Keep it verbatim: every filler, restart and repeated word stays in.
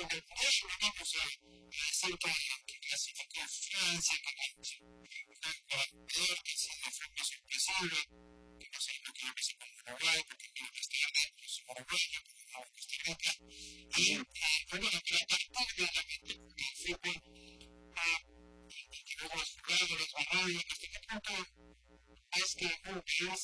del Mundial no vamos a, a decir que, que clasificó Francia, que un jugador que se de forma sorpresiva, que no sé lo que lo hizo con Uruguay, porque quiero que esté ganando los uruguayos, porque no Costa Rica. Y, eh, bueno, pero a partir de la mente del fútbol, eh, y que luego has jugado, los valores, hasta qué punto es que un país